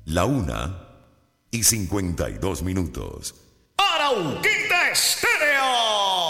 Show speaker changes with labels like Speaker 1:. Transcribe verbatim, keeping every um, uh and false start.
Speaker 1: La una y cincuenta y dos minutos.
Speaker 2: Arauquita Estéreo.